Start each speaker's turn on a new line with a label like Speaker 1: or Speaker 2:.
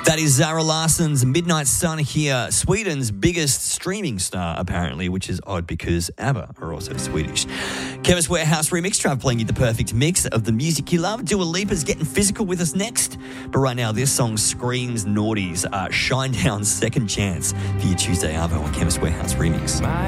Speaker 1: That is Zara Larsson's Midnight Sun here, Sweden's biggest streaming star, apparently, which is odd because ABBA are also Swedish. Chemist Warehouse remix, Trav playing you the perfect mix of the music you love. Dua Lipa's getting physical with us next. But right now, this song screams Naughty's Shinedown's Second Chance for your Tuesday Arvo on Chemist Warehouse remix.